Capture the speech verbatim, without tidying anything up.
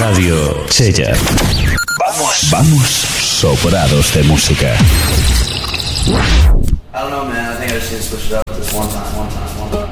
Radio Chella. Vamos, vamos sobrados de música. I don't know, man. I think I just need to switch it up this one time, one time, one time.